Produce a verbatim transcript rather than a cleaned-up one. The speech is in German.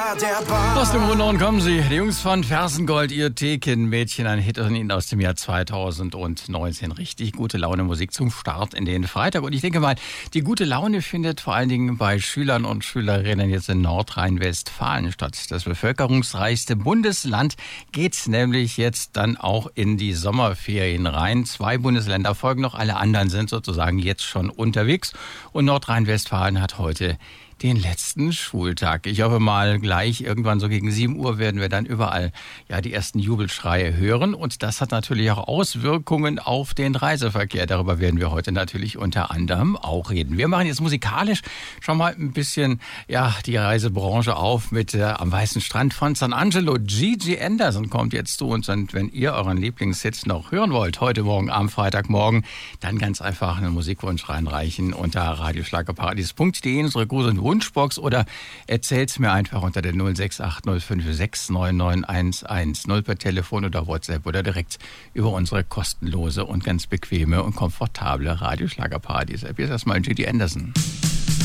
Aus dem Ruhrnorden kommen sie, die Jungs von Fersengold, ihr Tekin-Mädchen, ein Hit von ihnen aus dem Jahr zweitausendneunzehn. Richtig gute Laune Musik zum Start in den Freitag. Und ich denke mal, die gute Laune findet vor allen Dingen bei Schülern und Schülerinnen jetzt in Nordrhein-Westfalen statt. Das bevölkerungsreichste Bundesland geht nämlich jetzt dann auch in die Sommerferien rein. Zwei Bundesländer folgen noch, alle anderen sind sozusagen jetzt schon unterwegs. Und Nordrhein-Westfalen hat heute den letzten Schultag. Ich hoffe mal, gleich irgendwann so gegen sieben Uhr werden wir dann überall ja die ersten Jubelschreie hören. Und das hat natürlich auch Auswirkungen auf den Reiseverkehr. Darüber werden wir heute natürlich unter anderem auch reden. Wir machen jetzt musikalisch schon mal ein bisschen ja die Reisebranche auf mit äh, am Weißen Strand von San Angelo. Gigi Anderson kommt jetzt zu uns. Und wenn ihr euren Lieblingshit noch hören wollt, heute Morgen am Freitagmorgen, dann ganz einfach einen Musikwunsch reinreichen unter radioschlagerparadies punkt de, unsere große Wunschbox, oder erzählt's mir einfach unter der null sechs acht null fünf sechs neun neun eins eins null per Telefon oder WhatsApp oder direkt über unsere kostenlose und ganz bequeme und komfortable Radioschlagerparadies-App. Jetzt erstmal Gigi Anderson.